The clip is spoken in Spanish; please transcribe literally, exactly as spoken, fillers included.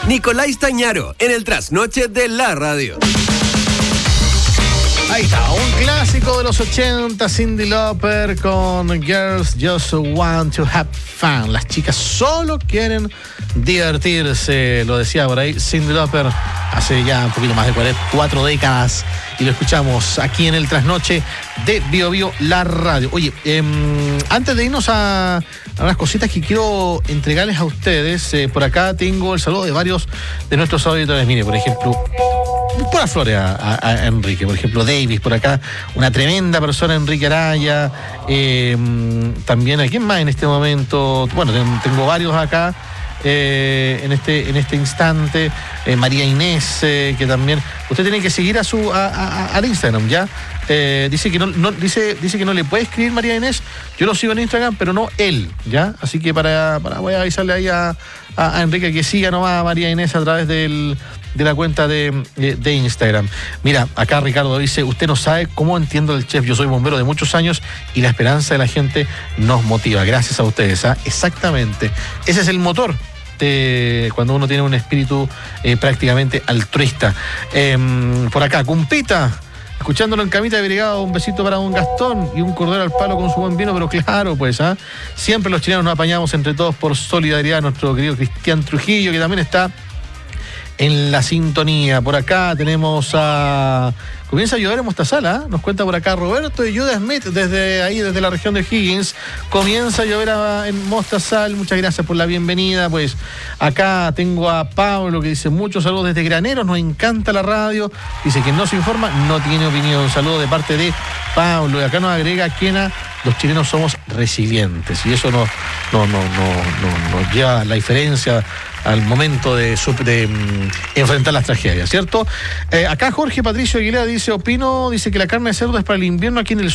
Nicolás Tañaro, en el trasnoche de la radio. Ahí está, un clásico de los ochenta, Cyndi Lauper con Girls Just Want to Have Fun. Las chicas solo quieren divertirse, lo decía por ahí Cyndi Lauper hace ya un poquito más de cuarenta, cuatro décadas, y lo escuchamos aquí en el trasnoche de Bio Bio, la radio. Oye, eh, antes de irnos a, a unas cositas que quiero entregarles a ustedes, eh, por acá tengo el saludo de varios de nuestros auditores. Mire, por ejemplo, por las flores a, a, a Enrique, por ejemplo, Davis, por acá, una tremenda persona, Enrique Araya, eh, también, ¿a quién más en este momento? Bueno, tengo varios acá. Eh, en este en este instante, eh, María Inés, eh, que también usted tiene que seguir a su a, a, al Instagram, ya. Eh, dice que no, no dice dice que no le puede escribir María Inés. Yo lo sigo en Instagram, pero no él, ya. Así que para, para voy a avisarle ahí a, a, a Enrique que siga nomás a María Inés a través del de la cuenta de, de, de Instagram. Mira, acá Ricardo dice: usted no sabe cómo entiendo el chef, yo soy bombero de muchos años y la esperanza de la gente nos motiva. Gracias a ustedes, ¿ah? Exactamente. Ese es el motor de cuando uno tiene un espíritu eh, prácticamente altruista. Eh, por acá, Cumpita, escuchándolo en camita de brigado, un besito para un Gastón y un cordero al palo con su buen vino, pero claro, pues, ¿ah? Siempre los chilenos nos apañamos entre todos por solidaridad. Nuestro querido Cristian Trujillo, que también está en la sintonía. Por acá tenemos a... Comienza a llover en Mostazal, nos cuenta por acá Roberto y Judah Smith desde ahí, desde la región de Higgins. Comienza a llover a, en Mostazal. Muchas gracias por la bienvenida. Pues acá tengo a Pablo que dice: muchos saludos desde Graneros, nos encanta la radio. Dice que no se informa, no tiene opinión. Un saludo de parte de Pablo. Y acá nos agrega Kena: los chilenos somos resilientes. Y eso nos no, no, no, no, no lleva la diferencia al momento de, de um, enfrentar las tragedias, ¿cierto? Eh, acá Jorge Patricio Aguilera dice: opino, dice que la carne de cerdo es para el invierno aquí en el